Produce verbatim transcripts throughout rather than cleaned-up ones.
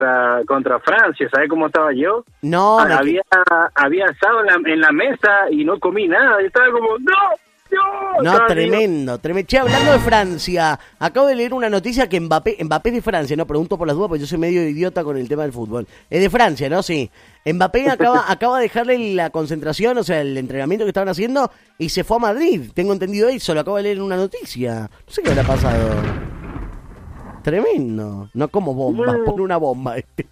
contra, contra Francia, ¿sabes cómo estaba yo? No, Ah, me- había, había asado en la, en la mesa y no comí nada, y estaba como, ¡no! ¡No! No, Estaba así, tremendo, tremendo. Che, hablando de Francia, acabo de leer una noticia que Mbappé, Mbappé es de Francia, no pregunto por las dudas porque yo soy medio idiota con el tema del fútbol. Es de Francia, ¿no? Sí. Mbappé acaba, acaba de dejarle la concentración, o sea, el entrenamiento que estaban haciendo y se fue a Madrid. Tengo entendido eso, lo acabo de leer en una noticia. No sé qué habrá pasado. Tremendo. No como bombas, pone una bomba este.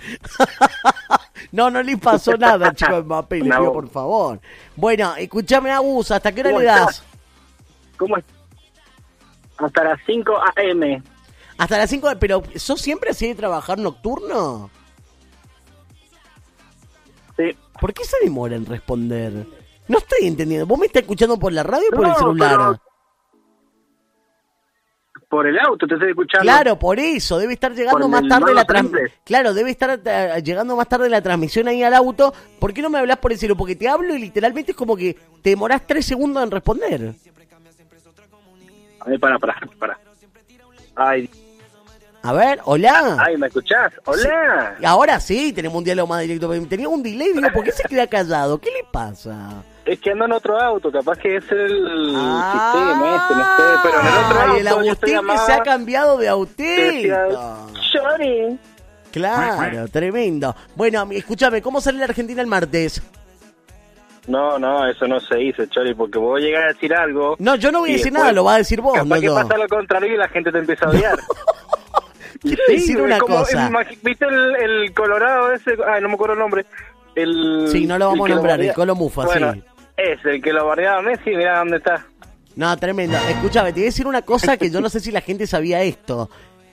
No, no le pasó nada, chico Mbappé, le Una pido bomba. por favor. Bueno, escúchame, Agus, ¿hasta qué hora ¿Cómo le das? estás? ¿Cómo es? Hasta las cinco a eme. Hasta las cinco, pero ¿sos siempre así de trabajar nocturno? Sí. ¿Por qué se demora en responder? No estoy entendiendo. ¿Vos me estás escuchando por la radio o por el No, celular? pero- Por el auto te estoy escuchando. Claro, por eso. Debe estar llegando Por más el tarde la mando transmisión. simple. Claro, debe estar eh, llegando más tarde la transmisión ahí al auto. ¿Por qué no me hablas por el celular? Porque te hablo y literalmente es como que te demorás tres segundos en responder. A ver, para, para, para. Ay, A ver, hola. ay, ¿me escuchás? Hola. Y ahora sí, tenemos un diálogo más directo. Tenía un delay, digo, ¿por qué se queda callado? ¿Qué le pasa? Es que ando en otro auto, capaz que es el Ah, sistema este, no sé, pero en el otro auto y el yo estoy Agustín que llamada- se ha cambiado de autito. Decía, Shorty. Claro, tremendo. Bueno, escúchame, ¿cómo sale la Argentina el martes? No, no, eso no se dice, Chori, porque vos llegás a decir algo. No, yo no voy a y decir después nada, lo vas a decir vos, Capaz no que yo. pasa lo contrario y la gente te empieza a odiar. Quiero Sí, decir es una como- cosa. imagi- ¿Viste el, el colorado ese? Ay, no me acuerdo el nombre. El, Sí, no lo vamos el a que nombrar, bardea- el Colo Mufa, bueno, sí. es el que lo bardeaba a Messi, mirá dónde está. No, tremendo. Escúchame, te voy a decir una cosa que yo no sé si la gente sabía esto.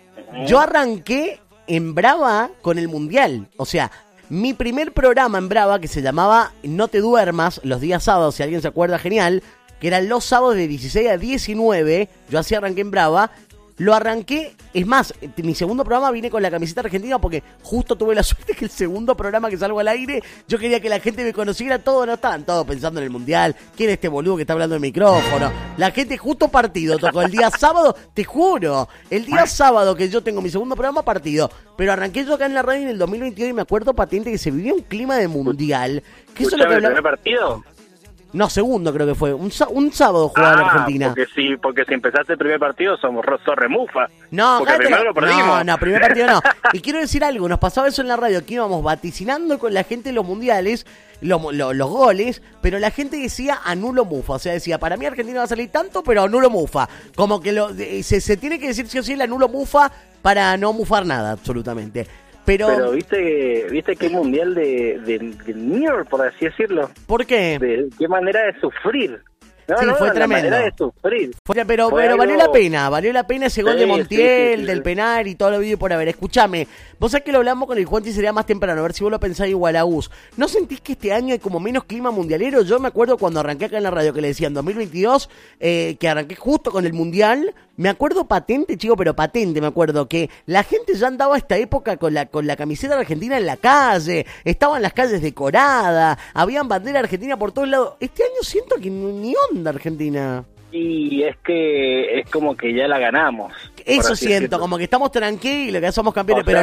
Yo arranqué en Brava con el Mundial. O sea, mi primer programa en Brava, que se llamaba No te duermas, los días sábados, si alguien se acuerda, genial, que eran los sábados de dieciséis a diecinueve, yo así arranqué en Brava. Lo arranqué, es más, mi segundo programa vine con la camiseta argentina porque justo tuve la suerte que el segundo programa que salgo al aire, yo quería que la gente me conociera, todo, no estaban todos pensando en el Mundial, quién es este boludo que está hablando en el micrófono, la gente justo partido, tocó el día sábado, te juro, el día sábado que yo tengo mi segundo programa partido, pero arranqué yo acá en la radio en el dos mil veintidós y me acuerdo patente que se vivía un clima de Mundial, que eso es lo que Escuchame, ¿el hablaba... primer partido? No, segundo creo que fue, un, sa- un sábado jugaba la Ah, Argentina. porque si, porque si empezaste el primer partido somos ro- sos remufa. No, porque cállate primero la- lo perdimos. No, no, primer partido no. Y quiero decir algo, nos pasaba eso en la radio, que íbamos vaticinando con la gente los mundiales, lo- lo- los goles, pero la gente decía anulo mufa, o sea, decía, para mí Argentina va a salir tanto, pero anulo mufa. Como que lo, de- se, se tiene que decir sí o sí el anulo mufa para no mufar nada, absolutamente. Pero, Pero viste, viste qué mundial de, de, de mierda, por así decirlo. ¿por qué? De qué manera de sufrir. No, Sí, no, fue la tremendo. manera de sufrir. Fue- pero Fue pero algo- valió la pena, valió la pena ese gol Sí, de sí, Montiel, sí, sí, del sí. penal y todo lo vídeo por haber. Escúchame, vos sabés que lo hablamos con el Juanchi, sería más temprano, a ver si vos lo pensás igual a Gus. ¿No sentís que este año hay como menos clima mundialero? Yo me acuerdo cuando arranqué acá en la radio que le decían dos mil veintidós, eh, que arranqué justo con el Mundial. Me acuerdo patente, chico, pero patente, me acuerdo que la gente ya andaba a esta época con la, con la camiseta de Argentina en la calle, estaban las calles decoradas, habían bandera argentina por todos lados. Este año siento que ni onda Argentina. Y es que es como que ya la ganamos. por Eso así siento, decirlo. como que estamos tranquilos, que ya somos campeones, O pero sea,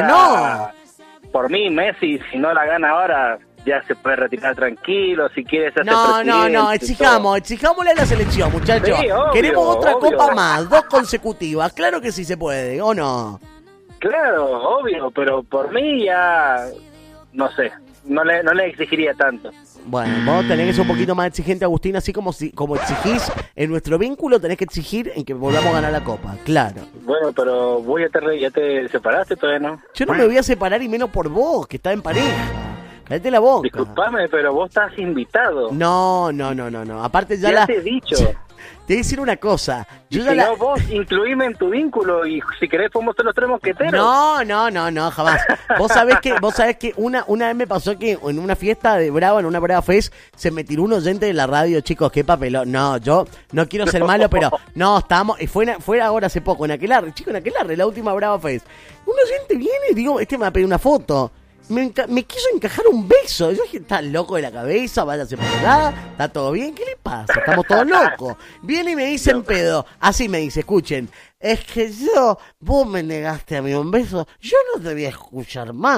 no. Por mí, Messi, si no la gana ahora, ya se puede retirar tranquilo. Si quiere, se hace No, no, presidente no, y exijamos, exijámosle a la selección, muchachos. Sí, obvio, Queremos otra obvio. copa más, dos consecutivas, claro que sí se puede, ¿o no? todo. Claro, obvio, pero por mí ya, no sé, no le, no le exigiría tanto. Bueno, vos tenés que ser un poquito más exigente, Agustín, así como, si, como exigís en nuestro vínculo, tenés que exigir en que volvamos a ganar la copa, claro. Bueno, pero vos ya te, re- ya te separaste todavía, ¿no? Yo no me voy a separar y menos por vos, que estás en pareja. Cállate la boca. Disculpame, pero vos estás invitado. No, no, no, no, no. Aparte ya ya la... te he dicho. Te voy a decir una cosa. Yo Y ya si la... no, vos incluíme en tu vínculo y si querés podemos ser los tres mosqueteros. No, no, no, no, jamás. Vos sabés que, vos sabés que una, una vez me pasó que en una fiesta de Brava, en una Brava Fest, se me tiró un oyente de la radio, chicos, qué papelón. No, yo no quiero ser malo, pero no, estábamos, y fue, en- fue ahora hace poco, en aquel chico, en aquel la última Brava Fest. Un oyente viene y digo, este me va a pedir una foto. Me, enca- me quiso encajar un beso. Yo dije, está loco de la cabeza, váyase por allá, está todo bien, ¿qué le pasa? Estamos todos locos. Viene y me dice en pedo, así me dice, escuchen, es que yo, vos me negaste a mí un beso, yo no te voy a escuchar más.